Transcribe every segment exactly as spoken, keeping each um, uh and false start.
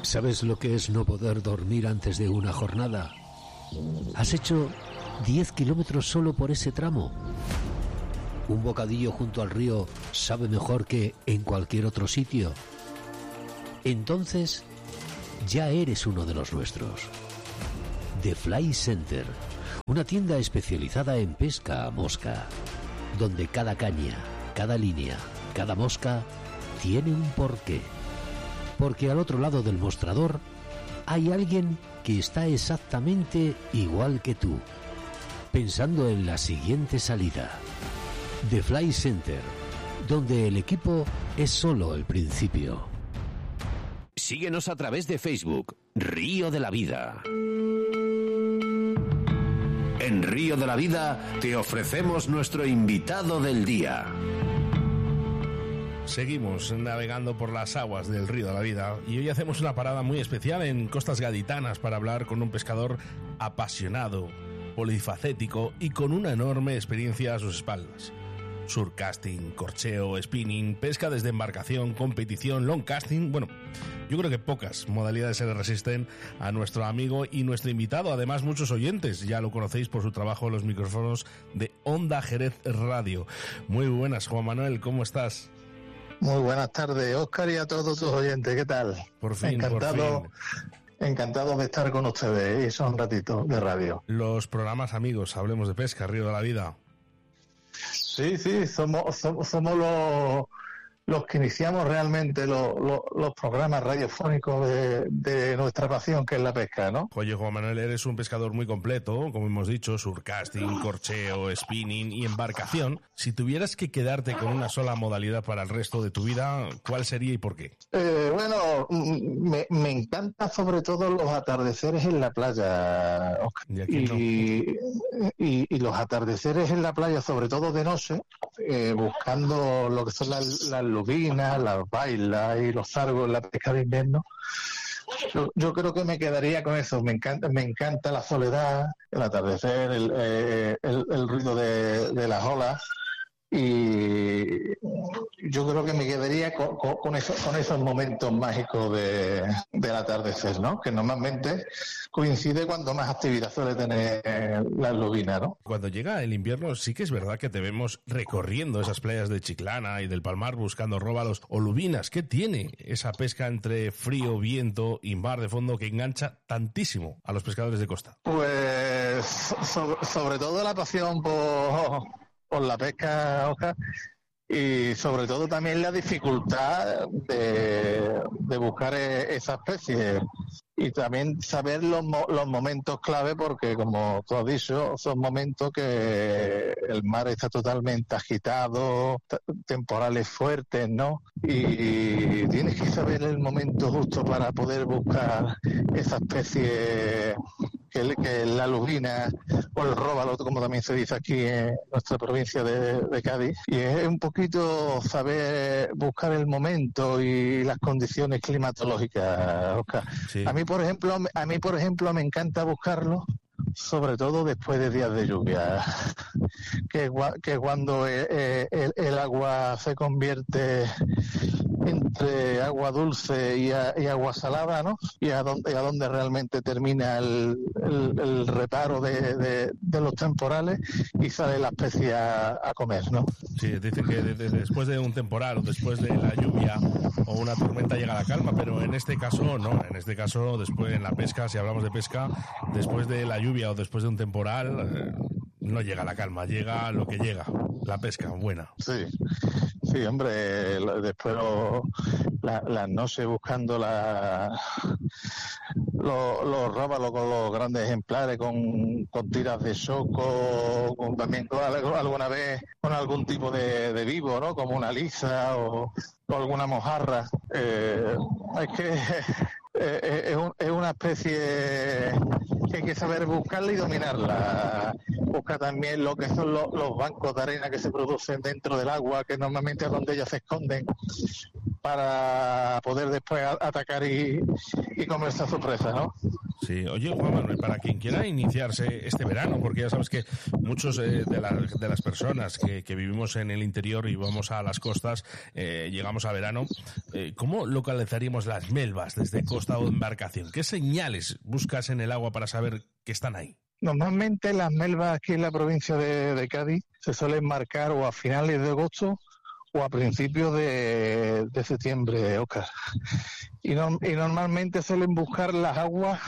¿Sabes lo que es no poder dormir antes de una jornada? ¿Has hecho diez kilómetros solo por ese tramo? ¿Un bocadillo junto al río sabe mejor que en cualquier otro sitio? Entonces, ya eres uno de los nuestros. The Fly Center, una tienda especializada en pesca a mosca, donde cada caña, cada línea, cada mosca tiene un porqué. Porque al otro lado del mostrador hay alguien que está exactamente igual que tú, pensando en la siguiente salida. The Fly Center, donde el equipo es solo el principio. Síguenos a través de Facebook, Río de la Vida. En Río de la Vida te ofrecemos nuestro invitado del día. Seguimos navegando por las aguas del Río de la Vida y hoy hacemos una parada muy especial en Costas Gaditanas para hablar con un pescador apasionado, polifacético y con una enorme experiencia a sus espaldas. Surcasting, corcheo, spinning, pesca desde embarcación, competición, long casting. Bueno, yo creo que pocas modalidades se le resisten a nuestro amigo y nuestro invitado. Además, muchos oyentes ya lo conocéis por su trabajo en los micrófonos de Onda Jerez Radio. Muy buenas, Juan Manuel, ¿cómo estás? Muy buenas tardes, Óscar, y a todos tus oyentes. ¿Qué tal? Por fin, encantado, por fin. Encantado de estar con ustedes y son un ratito de radio. Los programas amigos, hablemos de pesca, Río de la Vida. Sí, sí, somos, somos, somos los, los que iniciamos realmente los, los, los programas radiofónicos de, de nuestra pasión, que es la pesca, ¿no? Oye, Juan Manuel, eres un pescador muy completo, como hemos dicho, surcasting, corcheo, spinning y embarcación. Si tuvieras que quedarte con una sola modalidad para el resto de tu vida, ¿cuál sería y por qué? Eh, bueno, me, me encantan sobre todo los atardeceres en la playa, Oscar. Y, no. y, y, y los atardeceres en la playa, sobre todo de noche, eh, buscando lo que son las, las lubinas, las bailas y los sargos en la pesca de invierno. Yo, yo creo que me quedaría con eso. Me encanta, me encanta la soledad, el atardecer, el, eh, el, el ruido de, de las olas. Y yo creo que me quedaría con, con, con, eso, con esos momentos mágicos de, del atardecer, ¿no? Que normalmente coincide cuando más actividad suele tener la lubina, ¿no? Cuando llega el invierno sí que es verdad que te vemos recorriendo esas playas de Chiclana y del Palmar buscando róbalos o lubinas. ¿Qué tiene esa pesca entre frío, viento y mar de fondo que engancha tantísimo a los pescadores de costa? Pues sobre, sobre todo la pasión por... por la pesca, Oscar, y sobre todo también la dificultad de, de buscar esa especie y también saber los, los momentos clave, porque como tú has dicho, son momentos que el mar está totalmente agitado, t- temporales fuertes, ¿no? Y tienes que saber el momento justo para poder buscar esa especie que, que es la lubina o el róbalo, como también se dice aquí en nuestra provincia de, de Cádiz. Y es un poquito saber buscar el momento y las condiciones climatológicas, Oscar. Sí. A mí, por ejemplo, a mí, por ejemplo, me encanta buscarlo, sobre todo después de días de lluvia, que, que cuando el, el, el agua se convierte entre agua dulce y, a, y agua salada, ¿no? Y a donde, a donde realmente termina el, el, el reparo de, de, de los temporales y sale la especie a, a comer, ¿no? Sí, dicen que de, de, después de un temporal o después de la lluvia o una tormenta llega la calma, pero en este caso no, en este caso después en la pesca, si hablamos de pesca, después de la lluvia o después de un temporal, eh, no llega la calma, llega lo que llega, la pesca buena. Sí, sí, hombre, después lo, la, las noches buscando la, los, los róbalos con los grandes ejemplares, con, con tiras de soco, con, también con, alguna vez con algún tipo de, de vivo, ¿no? Como una lisa o, o alguna mojarra. Eh, es que eh, es, un, es una especie que hay que saber buscarla y dominarla. Busca también lo que son los, los bancos de arena que se producen dentro del agua, que normalmente es donde ellas se esconden. para poder después atacar y, y comerse a su presa, ¿no? Sí, oye, Juan Manuel, para quien quiera iniciarse este verano, porque ya sabes que muchos eh, de, la, de las personas que, que vivimos en el interior y vamos a las costas, eh, llegamos a verano, eh, ¿cómo localizaríamos las melvas desde costa o embarcación? ¿Qué señales buscas en el agua para saber que están ahí? Normalmente las melvas aquí en la provincia de, de Cádiz se suelen marcar o a finales de agosto o a principios de, de septiembre, Óscar. Y, no, y normalmente suelen buscar las aguas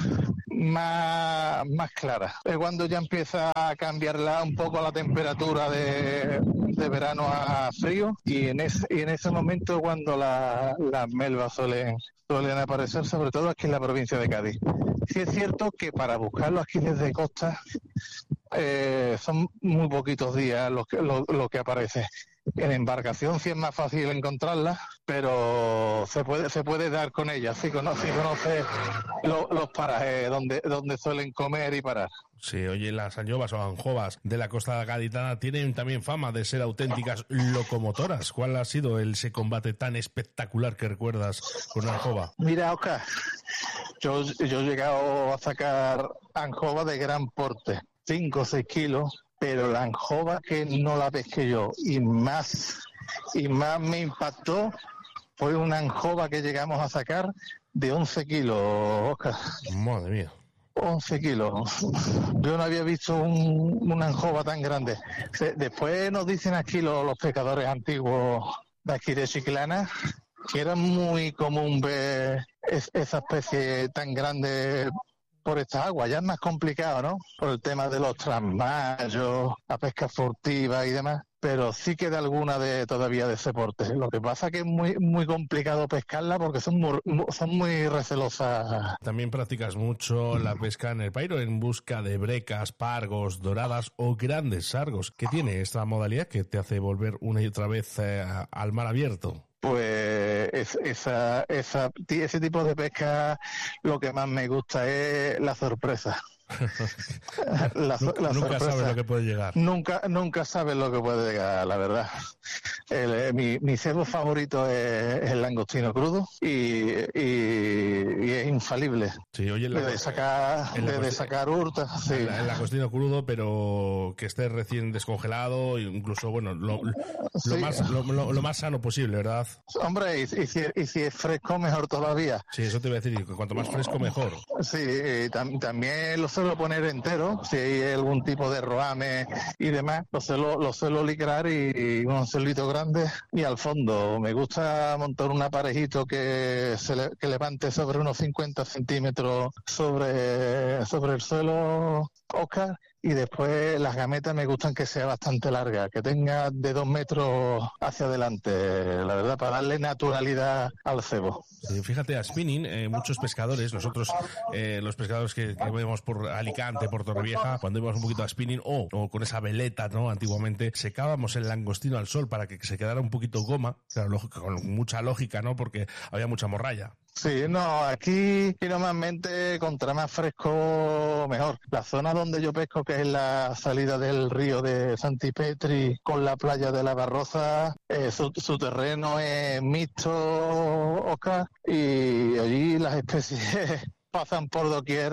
más, más claras. Es cuando ya empieza a cambiar la, un poco la temperatura de, de verano a frío, y en ese, y en ese momento es cuando la, las melvas suelen, suelen aparecer, sobre todo aquí en la provincia de Cádiz. Sí es cierto que para buscarlo aquí desde costa eh, son muy poquitos días los que, lo, lo que aparece. En embarcación sí es más fácil encontrarlas, pero se puede se puede dar con ellas, si conoce, si conoce lo, los parajes donde, donde suelen comer y parar. Sí, oye, las anjovas o anjovas de la costa gaditana tienen también fama de ser auténticas locomotoras. ¿Cuál ha sido ese combate tan espectacular que recuerdas con una anjova? Mira, Oscar, yo, yo he llegado a sacar anjova de gran porte, cinco o seis kilos, pero la anjova que no la pesqué yo y más y más me impactó fue una anjova que llegamos a sacar de once kilos, Oscar. Madre mía. once kilos. Yo no había visto un, una anjova tan grande. Después nos dicen aquí los, los pescadores antiguos de aquí de Chiclana que era muy común ver es, esa especie tan grande por estas aguas. Ya es más complicado, ¿no? Por el tema de los trasmayos, la pesca furtiva y demás, pero sí queda alguna de todavía de ese porte. Lo que pasa es que es muy muy complicado pescarla porque son muy, son muy recelosas. También practicas mucho la pesca en el pairo en busca de brecas, pargos, doradas o grandes sargos. ¿Qué tiene esta modalidad que te hace volver una y otra vez eh, al mar abierto? Pues es, esa, esa, ese tipo de pesca lo que más me gusta es la sorpresa. la, nunca la nunca sabes lo que puede llegar. Nunca, nunca sabes lo que puede llegar, la verdad. El, eh, mi, mi cebo favorito es, es el langostino crudo y, y, y es infalible. Sí, oye, la, de sacar, de, de sacar hurtas. Sí. El, el langostino crudo, pero que esté recién descongelado, incluso, bueno, lo, lo, sí. más, lo, lo, lo más sano posible, ¿verdad? Hombre, y, y, si, y si es fresco, mejor todavía. Sí, eso te iba a decir, que cuanto más fresco, mejor. Sí, y tam, también lo suelo poner entero, si hay algún tipo de roame y demás, lo suelo, lo suelo licrar y, y un anzuelito grande, y al fondo me gusta montar un aparejito que se le, que levante sobre unos cincuenta centímetros sobre, sobre el suelo, Óscar, y después las gametas me gustan que sea bastante larga, que tenga de dos metros hacia adelante, la verdad, para darle naturalidad al cebo. Sí, fíjate, a spinning, eh, muchos pescadores, nosotros, eh, los pescadores que, que vemos por Alicante, por Torrevieja, cuando íbamos un poquito a spinning, o, o con esa veleta, ¿no? Antiguamente, secábamos el langostino al sol para que se quedara un poquito goma, claro, con mucha lógica, ¿no? Porque había mucha morralla. Sí, no, aquí normalmente contra más fresco mejor. La zona donde yo pesco, que es la salida del río de Santipetri con la playa de la Barroza, eh, su, su terreno es mixto, Óscar, y allí las especies pasan por doquier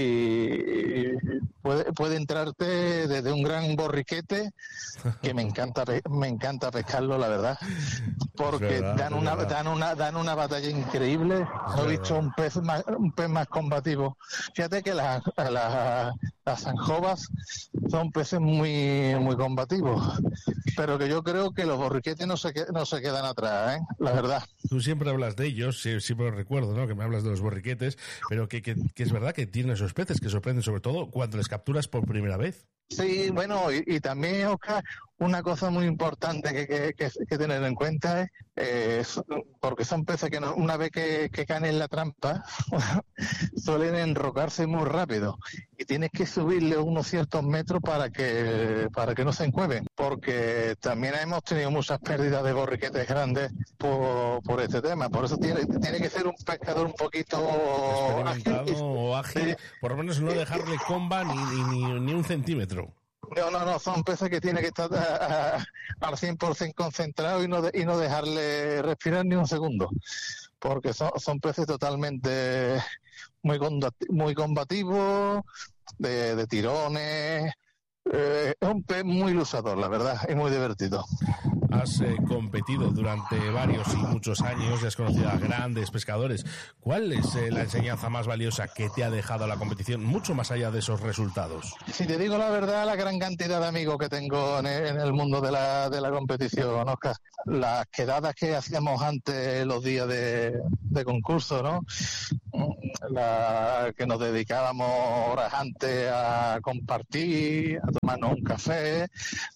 y puede, puede entrarte desde un gran borriquete, que me encanta me encanta pescarlo, la verdad, porque verdad, dan una verdad. dan una dan una batalla increíble. No he visto un pez más un pez más combativo. Fíjate que las las las anjovas son peces muy muy combativos, pero que yo creo que los borriquetes no se no se quedan atrás, ¿eh? La verdad. Tú siempre hablas de ellos, siempre lo recuerdo, ¿no? Que me hablas de los borriquetes, pero que, que, que es verdad que tienen esos peces que sorprenden, sobre todo cuando les capturas por primera vez. Sí, bueno, y, y también, Óscar, una cosa muy importante que, que, que, que tener en cuenta es, eh, porque son peces que no, una vez que, que caen en la trampa, suelen enrocarse muy rápido y tienes que subirle unos ciertos metros para que para que no se encueven, porque también hemos tenido muchas pérdidas de borriquetes grandes por, por este tema. Por eso tiene, tiene que ser un pescador un poquito experimentado ágil, o ágil, sí. Por lo menos no dejarle comba ni, ni, ni un centímetro. No, no, no, son peces que tiene que estar a, a, al cien por ciento concentrado y no, de, y no dejarle respirar ni un segundo, porque son, son peces totalmente muy, muy combativos, de, de tirones. Eh, es un pez muy luchador, la verdad, y muy divertido. Has eh, competido durante varios y muchos años y has conocido a grandes pescadores. ¿Cuál es eh, la enseñanza más valiosa que te ha dejado la competición, mucho más allá de esos resultados? Si te digo la verdad, la gran cantidad de amigos que tengo en el, en el mundo de la, de la competición, Oscar. Las quedadas que hacíamos antes, los días de, de concurso, ¿no? La, que nos dedicábamos horas antes a compartir, a tomarnos un café,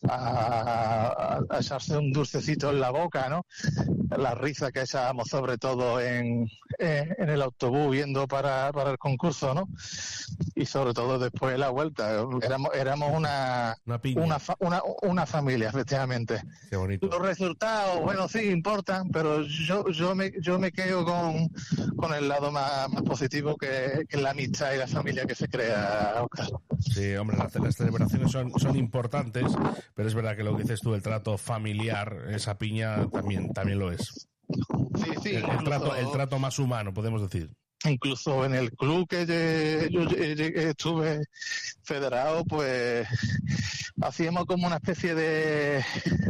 a, a echarse un dulcecito en la boca, ¿no? La risa que echábamos sobre todo en, en, en el autobús viendo para, para el concurso, ¿no? Y sobre todo después de la vuelta. Éramos, éramos una, una, una, una, una familia, efectivamente. Qué bonito. Los resultados, bueno, sí, importan, pero yo, yo, me, yo me quedo con, con el lado más, más positivo que, que la amistad y la familia que se crea, Oscar. Sí, hombre, las, las celebraciones son, son importantes, pero es verdad que lo que dices tú, el trato familiar, esa piña también, también lo es. Sí, sí. El, el, trato, el trato más humano, podemos decir. Incluso en el club que yo, yo, yo estuve federado, pues hacíamos como una especie de,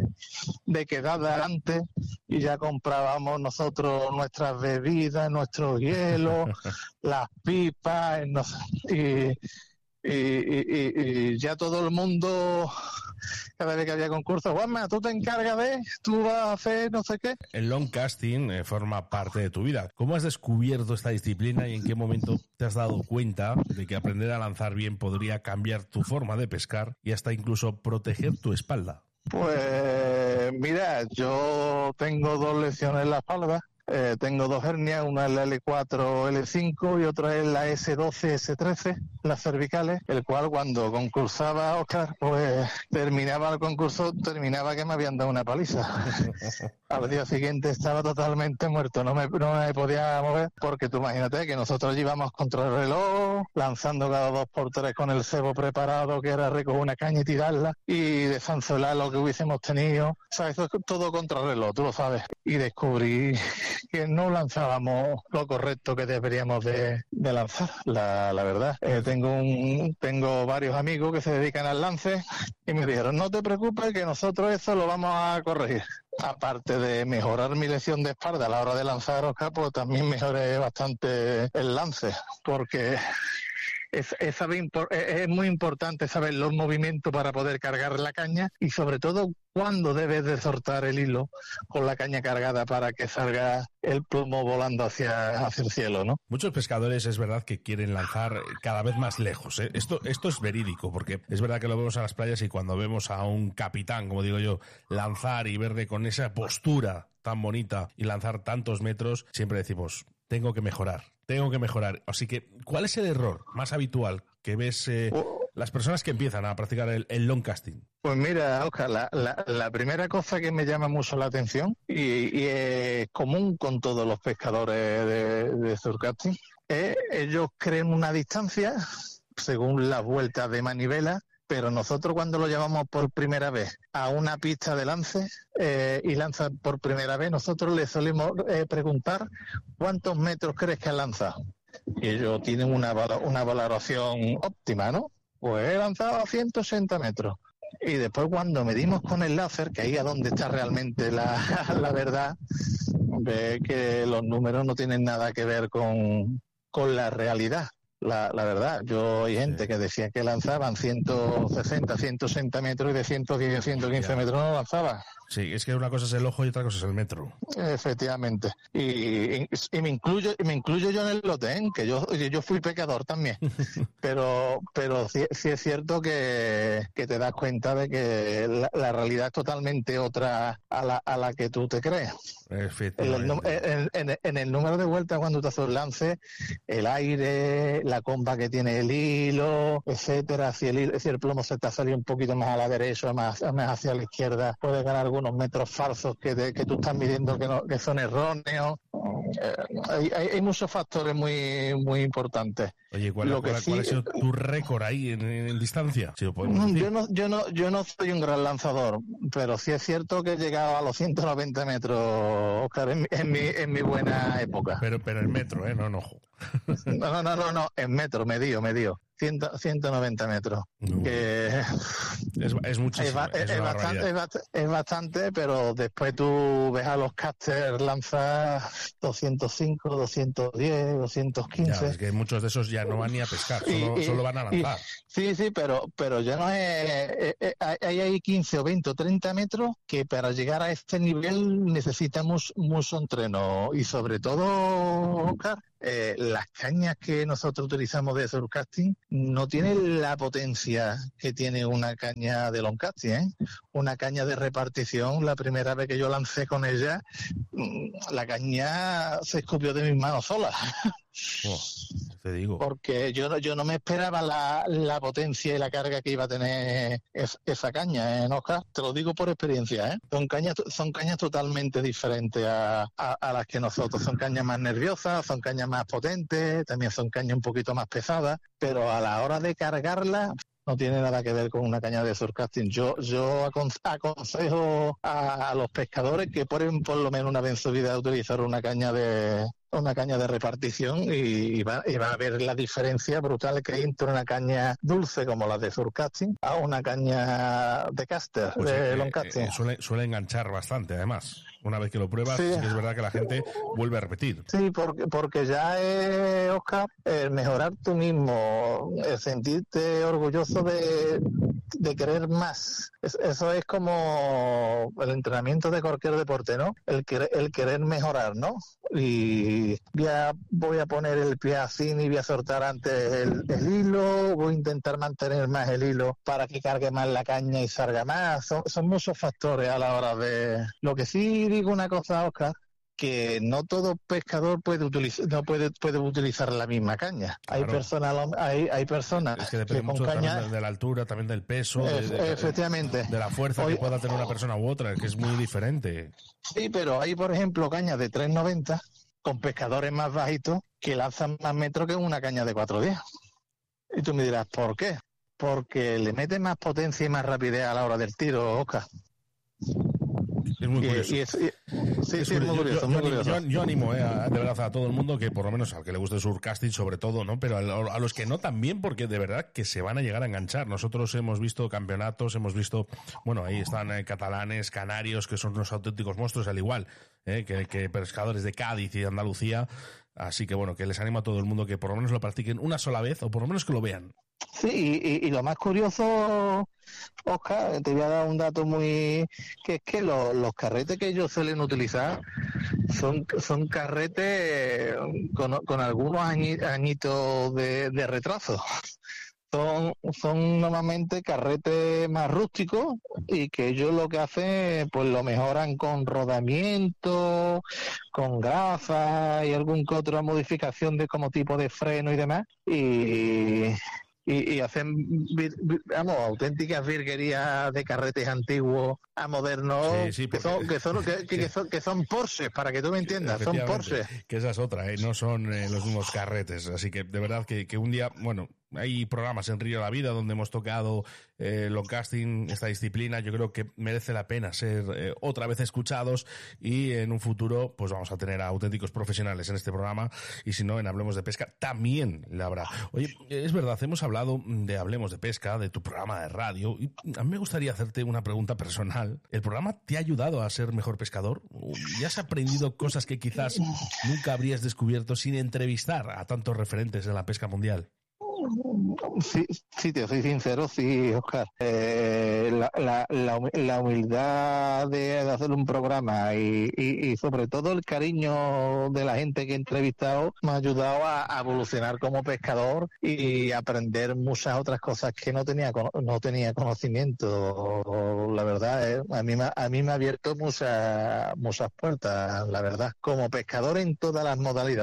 de quedada antes y ya comprábamos nosotros nuestras bebidas, nuestros hielos, las pipas, y, y, y, y, y ya todo el mundo... Cada vez que había concursos, Juanma, tú te encargas de, tú vas a hacer no sé qué. El long casting eh, forma parte de tu vida. ¿Cómo has descubierto esta disciplina y en qué momento te has dado cuenta de que aprender a lanzar bien podría cambiar tu forma de pescar y hasta incluso proteger tu espalda? Pues mira, yo tengo dos lesiones en la espalda. Eh, tengo dos hernias, una es la L cuatro L cinco y otra es la S doce S trece, las cervicales, el cual cuando concursaba Oscar, pues terminaba el concurso, terminaba que me habían dado una paliza. Al día siguiente estaba totalmente muerto, no me, no me podía mover, porque tú imagínate que nosotros íbamos contra el reloj, lanzando cada dos por tres con el cebo preparado, que era recoger una caña y tirarla, y desanzuelar lo que hubiésemos tenido. O sea, eso es todo contra el reloj, tú lo sabes. Y descubrí que no lanzábamos lo correcto que deberíamos de, de lanzar, la, la verdad. Eh, tengo un, tengo varios amigos que se dedican al lance y me dijeron, no te preocupes que nosotros eso lo vamos a corregir. Aparte de mejorar mi lesión de espalda a la hora de lanzar Oscar, pues también mejoré bastante el lance, porque... Es, es, es muy importante saber los movimientos para poder cargar la caña y sobre todo cuándo debes de soltar el hilo con la caña cargada para que salga el plomo volando hacia, hacia el cielo, ¿no? Muchos pescadores es verdad que quieren lanzar cada vez más lejos, ¿eh? Esto, esto es verídico, porque es verdad que lo vemos a las playas y cuando vemos a un capitán, como digo yo, lanzar y verle con esa postura tan bonita y lanzar tantos metros, siempre decimos, tengo que mejorar. Tengo que mejorar. Así que, ¿cuál es el error más habitual que ves eh, las personas que empiezan a practicar el, el long casting? Pues mira, Oscar, la, la, la primera cosa que me llama mucho la atención y, y es común con todos los pescadores de, de surfcasting, es ellos creen una distancia según las vueltas de manivela, pero nosotros cuando lo llevamos por primera vez a una pista de lance eh, y lanza por primera vez, nosotros les solemos eh, preguntar cuántos metros crees que has lanzado. Y ellos tienen una, una valoración óptima, ¿no? Pues he lanzado a ciento ochenta metros. Y después cuando medimos con el láser, que ahí es donde está realmente la, la verdad, ve que los números no tienen nada que ver con, con la realidad. La, la verdad, yo hay gente sí. que decía que lanzaban ciento sesenta, ciento sesenta metros y de ciento diez, ciento quince ya. metros no lanzaba. Sí, es que una cosa es el ojo y otra cosa es el metro. Efectivamente. Y, y, y me incluyo y me incluyo yo en el lote, ¿eh? Que yo yo fui pecador también. pero pero sí, sí es cierto que, que te das cuenta de que la, la realidad es totalmente otra a la, a la que tú te crees. Efectivamente. En el, en, en el número de vueltas cuando te haces el lance, el aire, la comba que tiene el hilo, etcétera, si el, hilo, si el plomo se te ha salido un poquito más a la derecha, más, más hacia la izquierda, puedes ganar algún unos metros falsos que, de, que tú estás midiendo que, no, que son erróneos. eh, hay, hay, hay muchos factores muy muy importantes. Oye, ¿cuál, Lo que cuál, sí, ¿cuál ha sido tu récord ahí en, en distancia? Si lo podemos decir. Yo no, yo no, yo no soy un gran lanzador, pero sí es cierto que he llegado a los ciento noventa metros, Óscar, en, en mi en mi buena época. Pero pero en metro, ¿eh? No, no. No, no, no, no, no, en metro, medio, medio. ciento noventa metros. No. Que es, es muchísimo. Es, es, es, una bastante, es, bastante, es bastante, pero después tú ves a los casters lanzar doscientos cinco, doscientos diez, doscientos quince. Ya, es que muchos de esos ya no van ni a pescar, solo, y, y, solo van a lanzar. Y, sí, sí, pero, pero ya no es... Eh, eh, hay, hay quince o veinte o treinta metros que para llegar a este nivel necesitamos mucho entreno. Y sobre todo, Óscar, eh, las cañas que nosotros utilizamos de surfcasting no tienen la potencia que tiene una caña de longcasting, ¿eh? Una caña de repartición, la primera vez que yo lancé con ella, la caña se escupió de mis manos sola. Oh, te digo. Porque yo no, yo no me esperaba la, la potencia y la carga que iba a tener es, esa caña, ¿eh, Óscar? Te lo digo por experiencia, ¿eh? Son cañas, son cañas totalmente diferentes a, a, a las que nosotros. Son cañas más nerviosas, son cañas más potentes, también son cañas un poquito más pesadas, pero a la hora de cargarla no tiene nada que ver con una caña de surfcasting. Yo yo aconsejo a, a los pescadores que prueben por lo menos una vez en su vida a utilizar una caña de una caña de repartición y, y, va, y va a ver la diferencia brutal que hay entre una caña dulce como la de surfcasting a una caña de caster, pues de eh, longcasting. Eh, suele, suele enganchar bastante, además. Una vez que lo pruebas, sí. Sí que es verdad que la gente vuelve a repetir. Sí, porque, porque ya es, Óscar, el mejorar tú mismo, el sentirte orgulloso de, de querer más. Es, eso es como el entrenamiento de cualquier deporte, ¿no? El, el querer mejorar, ¿no? Y voy a, voy a poner el pie así y voy a soltar antes el, el hilo, voy a intentar mantener más el hilo para que cargue más la caña y salga más. Son, son muchos factores a la hora de... Lo que sí digo una cosa, Óscar, que no todo pescador puede utilizar no puede puede utilizar la misma caña. Claro. Hay personas hay hay personas es que depende que mucho con caña, de la altura, también del peso, e- de, de, efectivamente, de la fuerza Hoy, que pueda tener una persona u otra, que es muy diferente. Sí, pero hay, por ejemplo, cañas de tres noventa con pescadores más bajitos que lanzan más metros que una caña de cuatro diez. Y tú me dirás, ¿por qué? Porque le mete más potencia y más rapidez a la hora del tiro, Óscar. Es muy curioso. Y, y es, y, sí, es sí, es muy curioso. Yo, muy yo, curioso. yo, yo animo eh, a, de verdad a todo el mundo que por lo menos al que le guste el surfcasting sobre todo, ¿no? Pero a, a los que no también, porque de verdad que se van a llegar a enganchar. Nosotros hemos visto campeonatos, hemos visto, bueno, ahí están eh, catalanes, canarios, que son unos auténticos monstruos, al igual eh, que, que pescadores de Cádiz y de Andalucía. Así que bueno, que les animo a todo el mundo que por lo menos lo practiquen una sola vez o por lo menos que lo vean. Sí, y, y lo más curioso, Óscar, te voy a dar un dato muy... que es que lo, los carretes que ellos suelen utilizar son, son carretes con, con algunos añitos de, de retraso. Son, son normalmente carretes más rústicos y que ellos lo que hacen, pues lo mejoran con rodamiento, con gafas y algún que otra modificación de como tipo de freno y demás. Y... Y, y hacen, vir, vir, vamos, auténticas virguerías de carretes antiguos a modernos, sí, sí, que, son, que, son, que, que, son, que son Porsches, para que tú me entiendas, son Porsches. Que esa es otra, ¿eh? No son eh, los mismos carretes, así que de verdad que, que un día, bueno, hay programas en Río de la Vida donde hemos tocado eh, longcasting, esta disciplina. Yo creo que merece la pena ser eh, otra vez escuchados y en un futuro pues vamos a tener a auténticos profesionales en este programa y si no en Hablemos de Pesca también la habrá. Oye, es verdad, hemos hablado de Hablemos de Pesca, de tu programa de radio y a mí me gustaría hacerte una pregunta personal. ¿El programa te ha ayudado a ser mejor pescador? ¿Y has aprendido cosas que quizás nunca habrías descubierto sin entrevistar a tantos referentes de la pesca mundial? Sí, sí, te soy sincero, sí, Óscar. Eh, la, la, la, la humildad de, de hacer un programa y, y, y sobre todo el cariño de la gente que he entrevistado me ha ayudado a, a evolucionar como pescador y aprender muchas otras cosas que no tenía no tenía conocimiento. La verdad, eh, a mí a mí me ha abierto muchas muchas puertas, la verdad. Como pescador en todas las modalidades.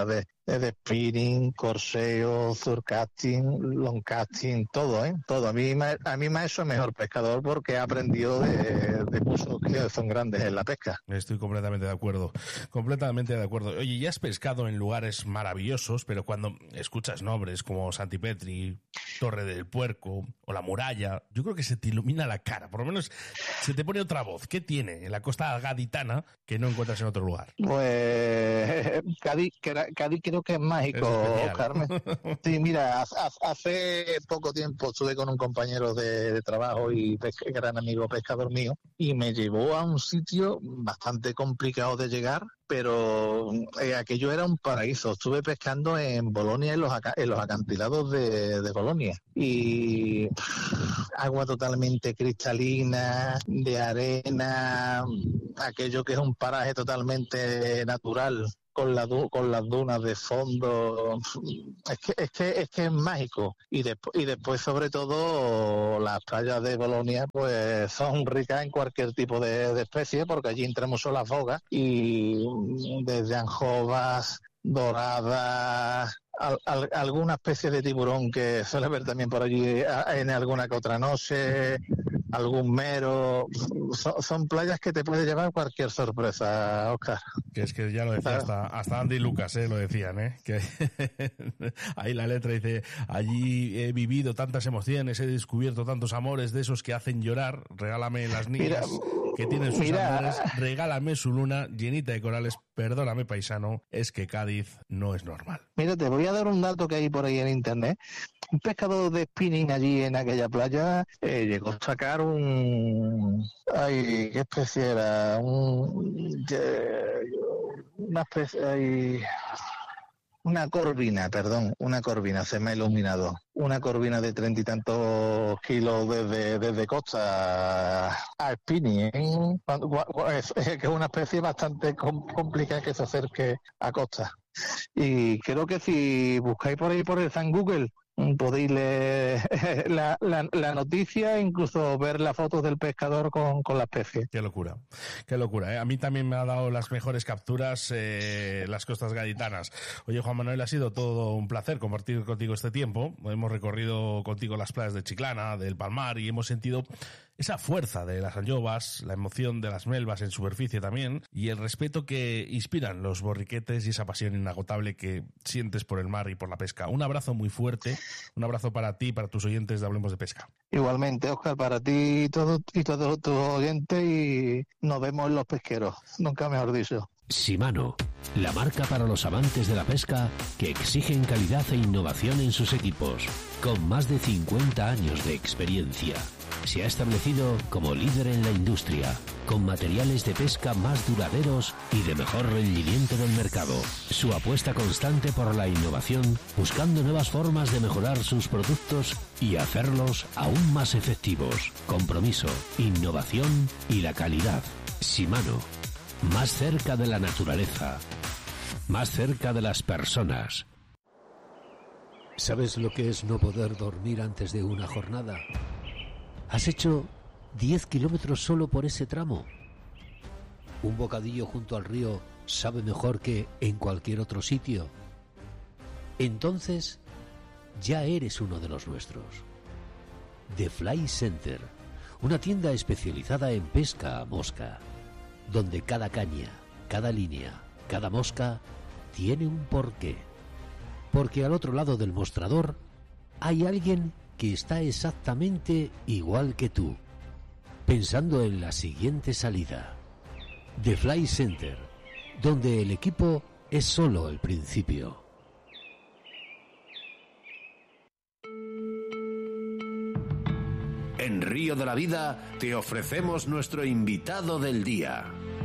desde spinning, corseo, surcasting, longcasting, todo, ¿eh? Todo. A mí, a mí me ha hecho mejor pescador porque he aprendido de, de muchos que son grandes en la pesca. Estoy completamente de acuerdo, completamente de acuerdo. Oye, ya has pescado en lugares maravillosos, pero cuando escuchas nombres como Santipetri, Torre del Puerco o La Muralla, yo creo que se te ilumina la cara, por lo menos se te pone otra voz. ¿Qué tiene en la costa gaditana que no encuentras en otro lugar? Pues Cádiz, Cádiz creo que es mágico, Carmen. Sí, mira, hace poco tiempo estuve con un compañero de, de trabajo y pesca, gran amigo pescador mío, y me llevó a un sitio bastante complicado de llegar, pero eh, aquello era un paraíso. Estuve pescando en Bolonia, en los, en los acantilados de, de Bolonia, y pff, agua totalmente cristalina, de arena, aquello que es un paraje totalmente natural, con la con las dunas de fondo. Es que es que es que es mágico. Y después y después sobre todo las playas de Bolonia pues son ricas en cualquier tipo de, de especie, porque allí entramos mucho las bogas, y desde anjovas, doradas, al, al, alguna especie de tiburón que suele ver también por allí en alguna que otra noche, algún mero. Son, son playas que te puede llevar cualquier sorpresa, Óscar. Que es que ya lo decía hasta, hasta Andy Lucas, ¿eh? Lo decían, ¿eh? Que ahí la letra dice: allí he vivido tantas emociones, he descubierto tantos amores, de esos que hacen llorar, regálame las niñas mira, que tienen sus mira. amores, regálame su luna llenita de corales, perdóname paisano, es que Cádiz no es normal. Mira, te voy a dar un dato que hay por ahí en internet. Un pescador de spinning allí en aquella playa eh, llegó a sacar un... Ay, ¿qué especie era? Un... Una especie... Ay... Una corvina, perdón, una corvina, se me ha iluminado. Una corvina de treinta y tantos kilos desde, desde costa a spinning, ¿eh? Es, es que es una especie bastante complicada que se acerque a costa. Y creo que si buscáis por ahí por el San Google, podéis leer la, la, la noticia e incluso ver las fotos del pescador con, con la especie. Qué locura, qué locura, ¿eh? A mí también me ha dado las mejores capturas eh, las costas gaditanas. Oye, Juan Manuel, ha sido todo un placer compartir contigo este tiempo. Hemos recorrido contigo las playas de Chiclana, del Palmar, y hemos sentido esa fuerza de las anjovas, la emoción de las melvas en superficie también, y el respeto que inspiran los borriquetes y esa pasión inagotable que sientes por el mar y por la pesca. Un abrazo muy fuerte, un abrazo para ti y para tus oyentes de Hablemos de Pesca. Igualmente, Óscar, para ti y todos y todos tus oyentes, y nos vemos en los pesqueros, nunca mejor dicho. Shimano, la marca para los amantes de la pesca que exigen calidad e innovación en sus equipos, con más de cincuenta años de experiencia. Se ha establecido como líder en la industria, con materiales de pesca más duraderos y de mejor rendimiento del mercado. Su apuesta constante por la innovación, buscando nuevas formas de mejorar sus productos y hacerlos aún más efectivos. Compromiso, innovación y la calidad. Shimano, más cerca de la naturaleza, más cerca de las personas. ¿Sabes lo que es no poder dormir antes de una jornada? ¿Has hecho diez kilómetros solo por ese tramo? ¿Un bocadillo junto al río sabe mejor que en cualquier otro sitio? Entonces, ya eres uno de los nuestros. The Fly Center, una tienda especializada en pesca a mosca, donde cada caña, cada línea, cada mosca tiene un porqué. Porque al otro lado del mostrador hay alguien que está exactamente igual que tú, pensando en la siguiente salida. The Fly Center, donde el equipo es solo el principio. En Río de la Vida te ofrecemos nuestro invitado del día.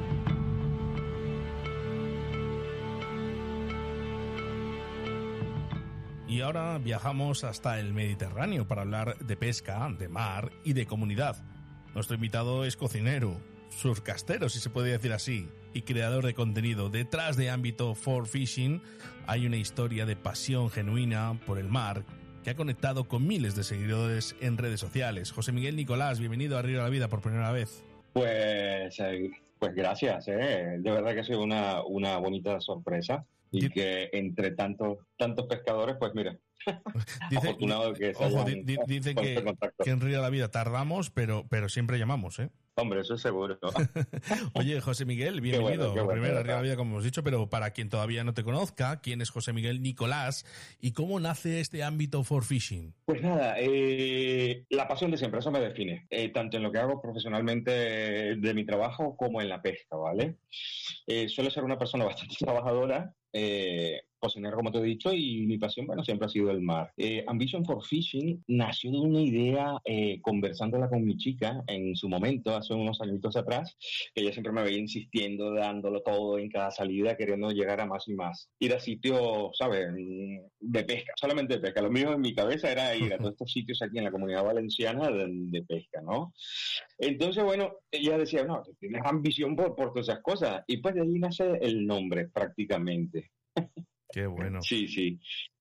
Y ahora viajamos hasta el Mediterráneo para hablar de pesca, de mar y de comunidad. Nuestro invitado es cocinero, surfcastero, si se puede decir así, y creador de contenido. Detrás de Ámbito for Fishing hay una historia de pasión genuina por el mar que ha conectado con miles de seguidores en redes sociales. José Miguel Nicolás, bienvenido a Río de la Vida por primera vez. Pues, eh, pues gracias, eh. De verdad que ha sido una, una bonita sorpresa. y que entre tantos tantos pescadores, pues mira, dice, afortunado que se ojo, hayan di, di, dicen que, que en Río de la Vida tardamos, pero, pero siempre llamamos, ¿eh? Hombre, eso es seguro. Oye, José Miguel, bienvenido. Qué bueno, qué bueno, Primero, Río de la Vida, como hemos dicho, pero para quien todavía no te conozca, ¿quién es José Miguel Nicolás y cómo nace este ámbito for fishing? Pues nada, eh, la pasión de siempre, eso me define, eh, tanto en lo que hago profesionalmente de mi trabajo como en la pesca, ¿vale? Eh, suelo ser una persona bastante trabajadora, eh, cocinero, como te he dicho, y mi pasión, bueno, siempre ha sido el mar. Eh, Ambition for Fishing nació de una idea, eh, conversándola con mi chica en su momento, hace unos añitos atrás, que ella siempre me veía insistiendo, dándolo todo en cada salida, queriendo llegar a más y más. Ir a sitios, ¿sabes?, de pesca, solamente de pesca. Lo mío en mi cabeza era ir a todos estos sitios aquí en la Comunidad Valenciana de, de pesca, ¿no? Entonces, bueno, ella decía, no, tienes ambición por, por todas esas cosas. Y pues de ahí nace el nombre, prácticamente. Qué bueno. Sí, sí.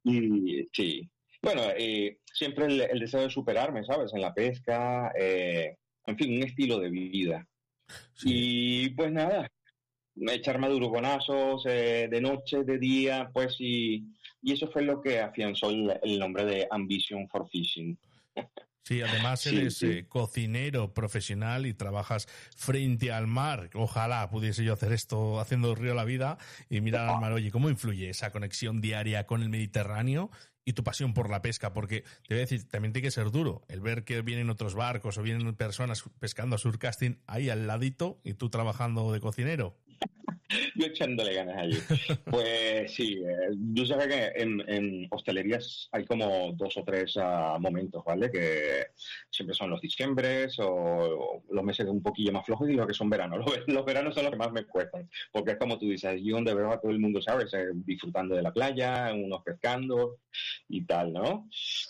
Y sí. Bueno, eh, siempre el, el deseo de superarme, ¿sabes? En la pesca, eh, en fin, un estilo de vida. Sí. Y pues nada, echarme durugonazos eh, de noche, de día, pues y, y eso fue lo que afianzó el, el nombre de Ambition for Fishing. Sí, además eres sí, sí. Eh, cocinero profesional y trabajas frente al mar. Ojalá pudiese yo hacer esto haciendo Río de la Vida y mirar al mar. Oye, ¿cómo influye esa conexión diaria con el Mediterráneo y tu pasión por la pesca? Porque te voy a decir, también tiene que ser duro el ver que vienen otros barcos o vienen personas pescando a surcasting ahí al ladito y tú trabajando de cocinero. Yo echándole ganas allí. Pues sí, eh, yo sé que en, en hostelerías hay como dos o tres uh, momentos, ¿vale? Que siempre son los diciembres o, o los meses un poquillo más flojos y los que son veranos. Los, los veranos son los que más me cuestan, porque es como tú dices, allí donde veo a todo el mundo, ¿sabes? Eh, disfrutando de la playa, unos pescando y tal, ¿no?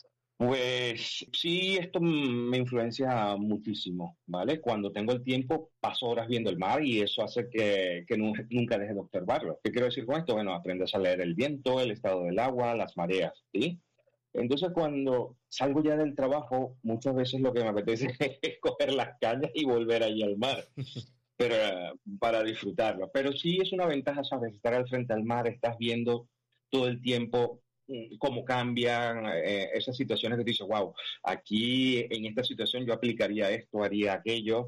Pues sí, esto me influencia muchísimo, ¿vale? Cuando tengo el tiempo, paso horas viendo el mar y eso hace que, que nu- nunca deje de observarlo. ¿Qué quiero decir con esto? Bueno, aprendes a leer el viento, el estado del agua, las mareas, ¿sí? Entonces, cuando salgo ya del trabajo, muchas veces lo que me apetece es coger las cañas y volver allí al mar. Pero uh, para disfrutarlo. Pero sí es una ventaja, ¿sabes? Estar al frente al mar, estás viendo todo el tiempo cómo cambian eh, esas situaciones que te dices, wow, aquí en esta situación yo aplicaría esto, haría aquello,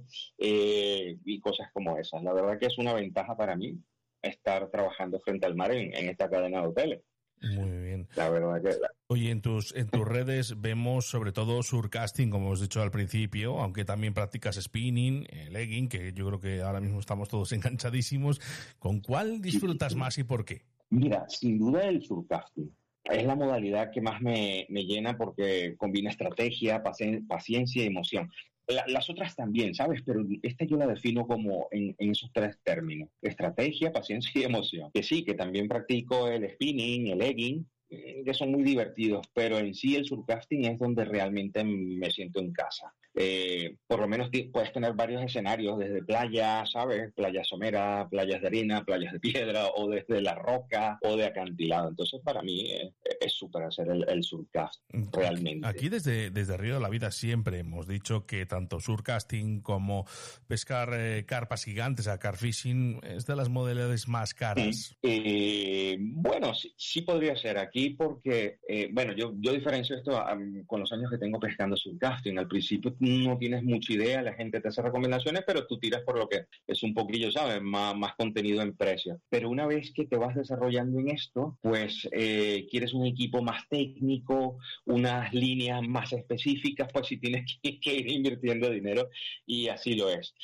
eh, y cosas como esas. La verdad que es una ventaja para mí estar trabajando frente al mar en, en esta cadena de hoteles. Muy bien. La verdad que... Oye, en tus, en tus redes vemos sobre todo surcasting, como hemos dicho al principio, aunque también practicas spinning, eh, legging, que yo creo que ahora mismo estamos todos enganchadísimos. ¿Con cuál disfrutas más y por qué? Mira, sin duda el surcasting. Es la modalidad que más me, me llena porque combina estrategia, pacien- paciencia y emoción. La, las otras también, ¿sabes? Pero esta yo la defino como en, en esos tres términos. Estrategia, paciencia y emoción. Que sí, que también practico el spinning, el legging, que son muy divertidos, pero en sí el surcasting es donde realmente me siento en casa. Eh, por lo menos t- puedes tener varios escenarios, desde playa, ¿sabes? Playas someras, playas de arena, playas de piedra, o desde la roca, o de acantilado. Entonces, para mí es súper hacer el, el surcasting, realmente. Aquí desde, desde Río de la Vida siempre hemos dicho que tanto surcasting como pescar eh, carpas gigantes, a carfishing, es de las modalidades más caras. Eh, bueno, sí, sí podría ser aquí porque, eh, bueno, yo, yo diferencio esto um, con los años que tengo pescando surcasting. Al principio no tienes mucha idea, la gente te hace recomendaciones, pero tú tiras por lo que es un poquillo, ¿sabes? Más, más contenido en precio. Pero una vez que te vas desarrollando en esto, pues eh, quieres un equipo más técnico, unas líneas más específicas, pues sí tienes que, que ir invirtiendo dinero y así lo es.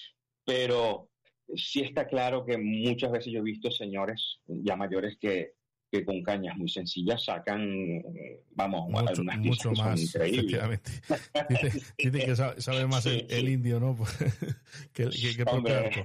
Pero sí está claro que muchas veces yo he visto señores ya mayores que que con cañas muy sencillas sacan, vamos, mucho, algunas mucho más, increíbles. Efectivamente. Dice, dice que sabe, sabe más sí, el, sí. el indio, ¿no? que, que, que propio arco.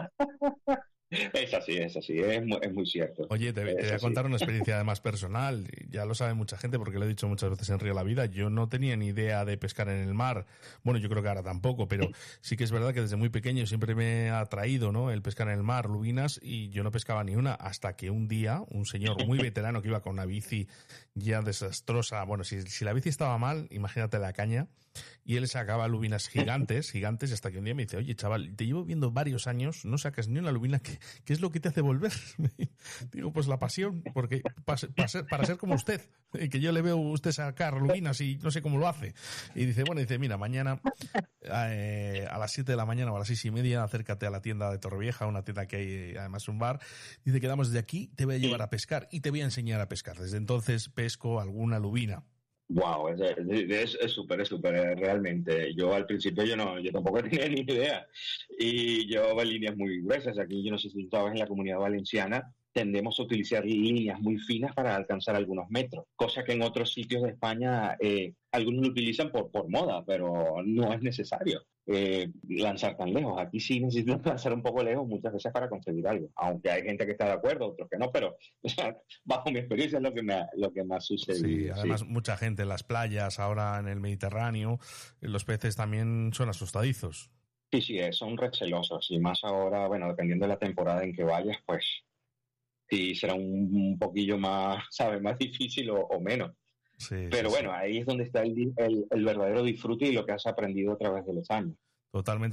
Es así, es así, es muy, es muy cierto. Oye, te, te voy a así. contar una experiencia además personal. Ya lo sabe mucha gente porque lo he dicho muchas veces en Río de la Vida. Yo no tenía ni idea de pescar en el mar. Bueno, yo creo que ahora tampoco, pero sí que es verdad que desde muy pequeño siempre me ha atraído, ¿no?, el pescar en el mar, lubinas, y yo no pescaba ni una hasta que un día un señor muy veterano que iba con una bici ya desastrosa, bueno, si, si la bici estaba mal, imagínate la caña, y él sacaba lubinas gigantes, gigantes, hasta que un día me dice, oye, chaval, te llevo viendo varios años, no sacas ni una lubina que, ¿qué es lo que te hace volver? Digo, pues la pasión, porque para ser, para ser, para ser como usted, que yo le veo a usted sacar lubinas y no sé cómo lo hace. Y dice, bueno, dice, mira, mañana eh, a las siete de la mañana o a las seis y media, acércate a la tienda de Torrevieja, una tienda que hay, además un bar. Dice, quedamos desde aquí, te voy a llevar a pescar y te voy a enseñar a pescar. Desde entonces pesco alguna lubina. Wow, es súper, es súper, realmente. Yo al principio yo no, yo tampoco tenía ni idea. Y llevaba líneas muy gruesas. Aquí, yo no sé si tú sabes, en la Comunidad Valenciana tendemos a utilizar líneas muy finas para alcanzar algunos metros, cosa que en otros sitios de España eh, algunos lo utilizan por, por moda, pero no es necesario eh, lanzar tan lejos. Aquí sí necesitas lanzar un poco lejos muchas veces para conseguir algo, aunque hay gente que está de acuerdo, otros que no, pero o sea, bajo mi experiencia es lo que me ha, lo que me ha sucedido. Sí, además sí. Mucha gente en las playas, ahora en el Mediterráneo, los peces también son asustadizos. Sí, sí, son recelosos, y más ahora, bueno, dependiendo de la temporada en que vayas, pues sí, será un, un poquillo más, ¿sabes? Más difícil o, o menos. Sí, Pero sí, bueno, sí. ahí es donde está el, el, el verdadero disfrute y lo que has aprendido a través de los años. Totalmente.